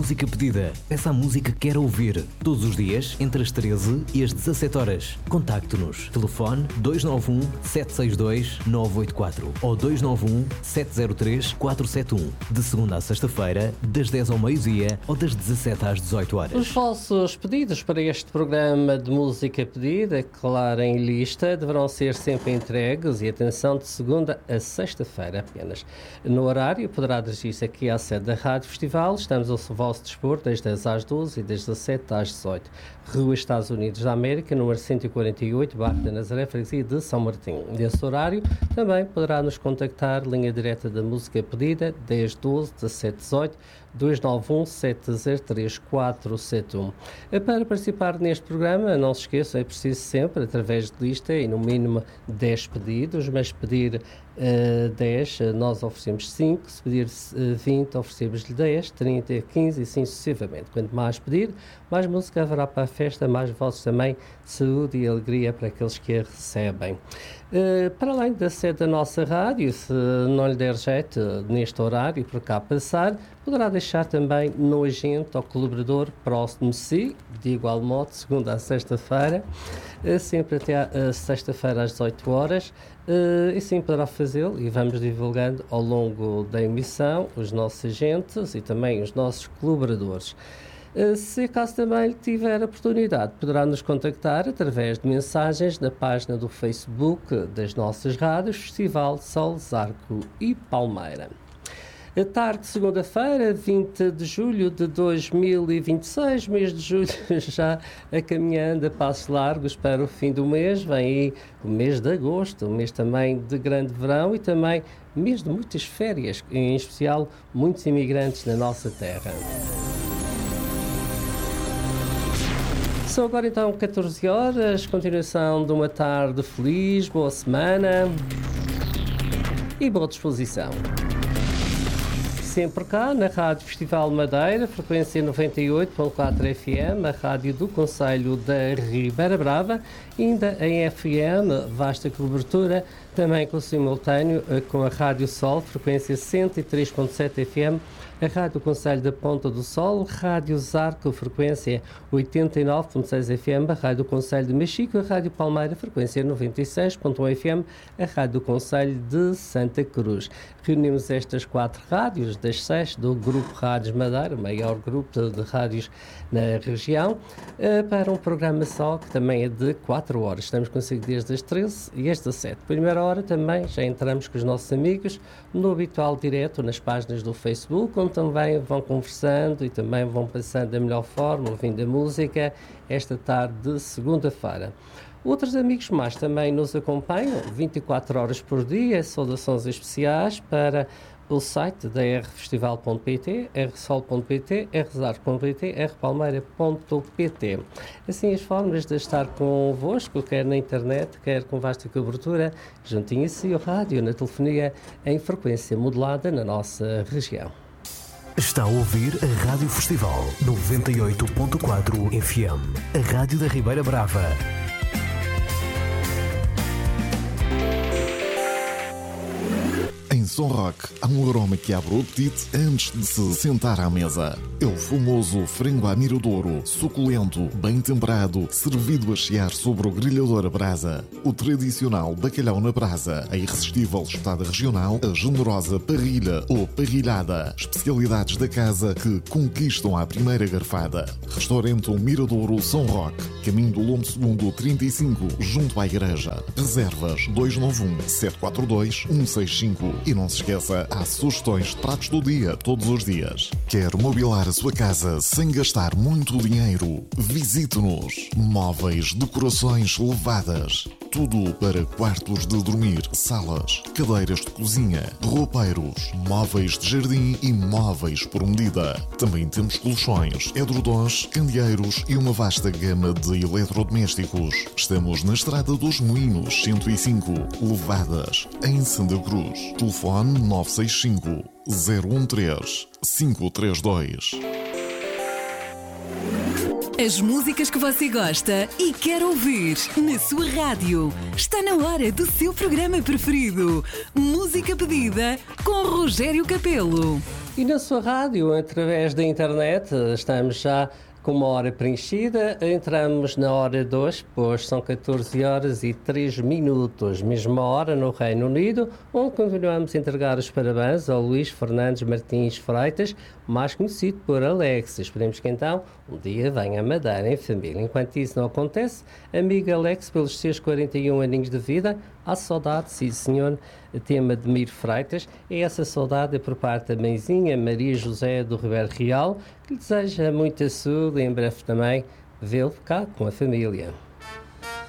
música pedida. Peça a música que quer ouvir. Todos os dias, entre as 13 e as 17 horas. Contacte-nos. Telefone 291 762 984 ou 291 703 471. De segunda a sexta-feira, das 10 ao meio-dia ou das 17 às 18 horas. Os vossos pedidos para este programa de música pedida, claro, em lista, deverão ser sempre entregues e atenção, de segunda a sexta-feira apenas. No horário, poderá dirigir-se aqui à sede da Rádio Festival. Estamos ao vosso dispor das 10 às 12 e das 17 às 18. Rua Estados Unidos da América, número 148, Bairro da Nazaré, freguesia de São Martim. Nesse horário, também poderá nos contactar, linha direta da música pedida, 10 12 17 18 291 703 471. Para participar neste programa, não se esqueça, é preciso sempre, através de lista, e no mínimo 10 pedidos, mas pedir 10, nós oferecemos 5, se pedir 20, oferecemos-lhe 10, 30, 15 e assim sucessivamente. Quanto mais pedir, mais música haverá para a festa, mais vozes também, saúde e alegria para aqueles que a recebem. Para além da sede da nossa rádio, se não lhe der jeito neste horário por cá passar, poderá deixar também no agente ou colaborador próximo de si, de igual modo, segunda a sexta-feira, sempre até a sexta-feira às 18 horas, e sim poderá fazê-lo, e vamos divulgando ao longo da emissão os nossos agentes e também os nossos colaboradores. Se acaso também tiver a oportunidade, poderá nos contactar através de mensagens na página do Facebook das nossas rádios, Festival Sol, Zarco e Palmeira. A tarde de segunda-feira, 20 de julho de 2026, mês de julho já a caminhando a passos largos para o fim do mês, vem aí o mês de agosto, um mês também de grande verão e também mês de muitas férias, em especial muitos imigrantes na nossa terra. São agora então 14 horas, continuação de uma tarde feliz, boa semana e boa disposição. Sempre cá na Rádio Festival Madeira, frequência 98.4 FM, a rádio do Concelho da Ribeira Brava, ainda em FM, vasta cobertura, também com simultâneo com a Rádio Sol, frequência 103.7 FM, a Rádio Concelho da Ponta do Sol, Rádio Zarco, frequência 89.6 FM, a Rádio Concelho de Machico, a Rádio Palmeira, frequência 96.1 FM, a Rádio Concelho de Santa Cruz. Reunimos estas 4 rádios das 6 do Grupo Rádios Madeira, o maior grupo de rádios na região, para um programa só, que também é de 4 horas. Estamos consigo desde as 13 e às 17. Primeira hora também já entramos com os nossos amigos no habitual direto nas páginas do Facebook, onde também vão conversando e também vão passando da melhor forma, ouvindo a música, esta tarde de segunda-feira. Outros amigos mais também nos acompanham 24 horas por dia, saudações especiais para o site da rfestival.pt, rsol.pt, rzar.pt, rpalmeira.pt. Assim as formas de estar convosco, quer na internet, quer com vasta cobertura, juntinho a si ao rádio, na telefonia, em frequência modulada na nossa região. Está a ouvir a Rádio Festival 98.4 FM, a rádio da Ribeira Brava. Em Som Rock há um aroma que abre o apetite antes de se sentar à mesa. É o famoso frango à miradouro, suculento, bem temperado, servido a chiar sobre o grelhador a brasa. O tradicional bacalhau na brasa, a irresistível espetada regional, a generosa parrilha ou parrilhada. Especialidades da casa que conquistam à primeira garfada. Restaurante Miradouro Som Rock, caminho do Lombo Segundo 35, junto à igreja. Reservas 291 742 165. E não se esqueça, há sugestões de pratos do dia, todos os dias. Quer mobilar a sua casa sem gastar muito dinheiro? Visite-nos. Móveis, decorações levadas. Tudo para quartos de dormir, salas, cadeiras de cozinha, roupeiros, móveis de jardim e móveis por medida. Também temos colchões, edredons, candeeiros e uma vasta gama de eletrodomésticos. Estamos na Estrada dos Moinhos, 105, Levadas, em Santa Cruz. Telefone 965 013 532. As músicas que você gosta e quer ouvir na sua rádio. Está na hora do seu programa preferido. Música Pedida com Rogério Capelo. E na sua rádio, através da internet, estamos já com uma hora preenchida. Entramos na hora 2, pois são 14 horas e 3 minutos. Mesma hora no Reino Unido, onde continuamos a entregar os parabéns ao Luís Fernandes Martins Freitas, mais conhecido por Alex. Esperemos que então um dia venha a Madeira em família. Enquanto isso não acontece, amigo Alex, pelos seus 41 aninhos de vida, há saudade, sim senhor, tema de Miro Freitas. E essa saudade é por parte da mãezinha Maria José do Ribeiro Real, que lhe deseja muita saúde e em breve também vê-lo cá com a família.